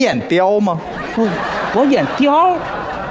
演雕吗？ 我演雕啊，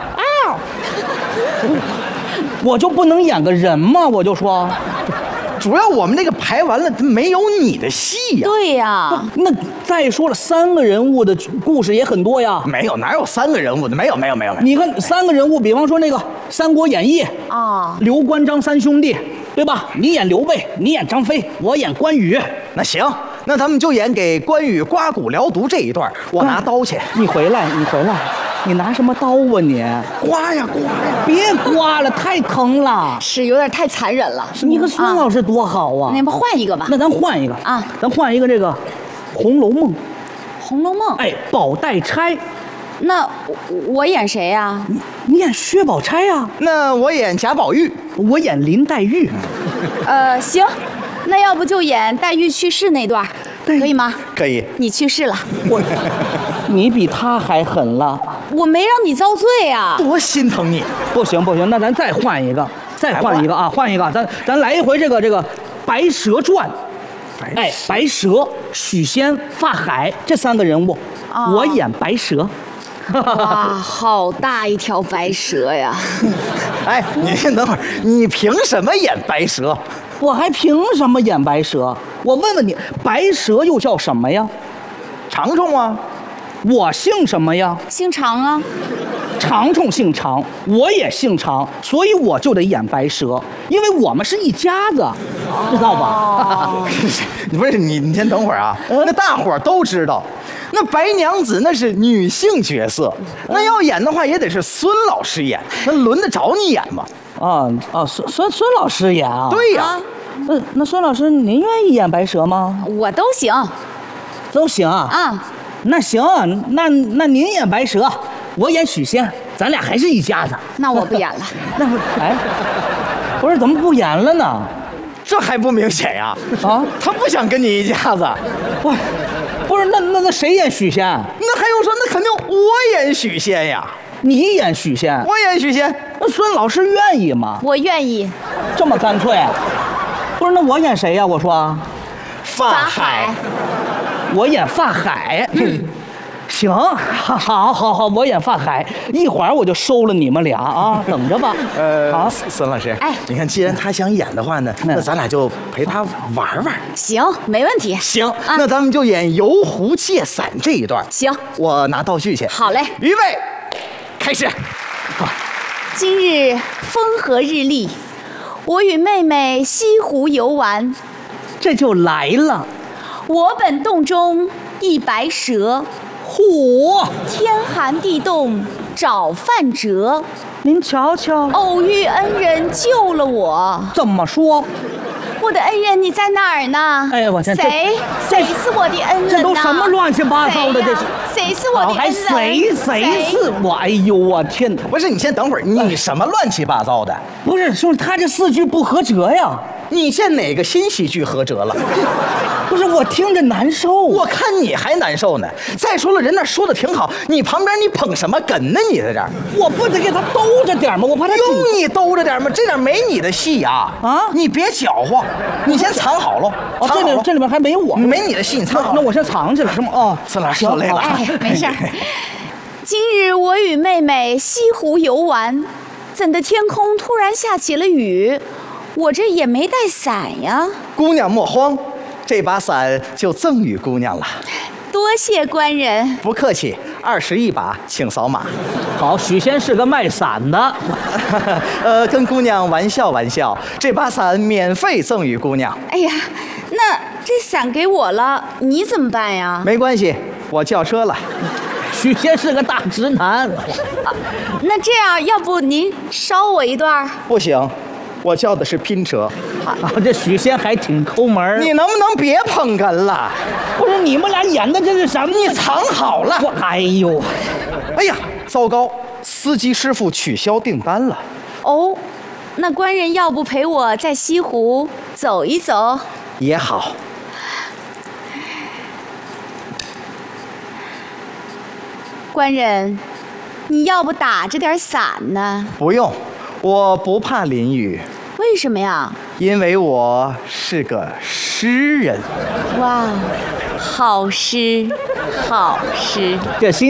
我就不能演个人吗？我就说， 主要我们这个排完了，没有你的戏呀。 对呀， 那再说了，3个人物的故事也很多呀。 没有，哪有3个人物的？没有。 你看3个人物，比方说那个《三国演义》 啊， 刘关张3兄弟，对吧？你演刘备，你演张飞，我演关羽。 那行，那咱们就演给关羽刮骨疗毒这一段，我拿刀去。 你回来，你拿什么刀啊你？ 刮呀！ 别刮了，太疼了。 是有点太残忍了。 你和孙老师多好啊！ 那不换一个吧？ 那咱换一个啊， 咱换一个这个《红楼梦》。 《红楼梦》 哎，宝黛钗， 那我演谁呀？ 你演薛宝钗呀？ 那我演贾宝玉， 我演林黛玉。 行，那要不就演黛玉去世那段，可以吗？ 可以。 你去世了， 你比他还狠了。 我没让你遭罪啊！ 多心疼你。 不行，那咱再换一个啊，换一个，咱来一回这个《白蛇传》。哎，白蛇、许仙、法海这3个人物，我演白蛇。 哇，好大一条白蛇呀！ 哎，你先等会儿，你凭什么演白蛇？ 我还凭什么演白蛇？我问问你，白蛇又叫什么呀？ 长虫啊。 我姓什么呀？ 姓常啊。 长虫姓常，我也姓常，所以我就得演白蛇，因为我们是一家子，知道吧？ 不是你先等会儿啊，那大伙儿都知道，那白娘子那是女性角色，那要演的话也得是孙老师演，那轮得着你演吗？ 孙老师演啊？ 对呀。 那孙老师您愿意演白蛇吗？ 我都行。 都行啊。 啊。 那行，那您演白蛇，我演许仙，咱俩还是一家子。 那我不演了。 那不是怎么不演了呢？ 这还不明显呀？ 啊， 他不想跟你一家子。 不是那谁演许仙？ 那还用说？那肯定我演许仙呀。 你演许仙？ 我演许仙。 那孙老师愿意吗？ 我愿意。 这么干脆？不是，那我演谁呀？我说， 法海。 我演法海。行，好，我演法海，一会儿我就收了你们俩啊，等着吧。 好，孙老师， 哎， 你看，既然他想演的话呢，那咱俩就陪他玩。 行，没问题。 行，那咱们就演游湖借伞这一段。 行， 我拿道具去。 好嘞， 预备，开始。 今日风和日丽，我与妹妹西湖游玩， 这就来了。 我本洞中一白蛇， 嚯！ 天寒地冻找饭辙。 您瞧瞧， 偶遇恩人救了我。 怎么说？ 我的恩人你在哪儿呢？ 哎，我天， 谁是我的恩人呢？ 这都什么乱七八糟的？这是谁是我的恩人？ 还谁是我？哎呦，我天哪！ 不是，你先等会儿，你什么乱七八糟的？ 不是，兄弟，他这4句不合辙呀。 你现哪个新戏剧合辙了？ 不是，我听着难受。 我看你还难受呢。再说了，人那说的挺好，你旁边你捧什么哏呢？你在这儿， 我不得给他兜着点吗？我怕他用你兜着点吗？这点没你的戏呀！你别搅和，你先藏好喽。 这里面还没我， 没你的戏，你藏好。 那我先藏起来是吗？哦， 孙老师受累了。 哎，没事儿。今日我与妹妹西湖游玩，怎的天空突然下起了雨，我这也没带伞呀。 姑娘莫慌，这把伞就赠与姑娘了。 多谢官人。 不客气，21把，请扫码。 好，许仙是个卖伞的。 跟姑娘玩笑，这把伞免费赠与姑娘。 哎呀，那这伞给我了，你怎么办呀？ 没关系，我叫车了。 许仙是个大直男。 那这样，要不您捎我一段？ 不行，我叫的是拼车。 这许仙还挺抠门。 你能不能别捧哏了？ 不是，你们俩演的这是什么？ 你藏好了。 哎呦， 哎呀，糟糕，司机师傅取消订单了。 哦，那官人要不陪我在西湖走一走？ 也好。 官人，你要不打着点伞呢？ 不用，我不怕淋雨。 为什么呀？ 因为我是个诗人。 哇， 好诗，好诗。 这新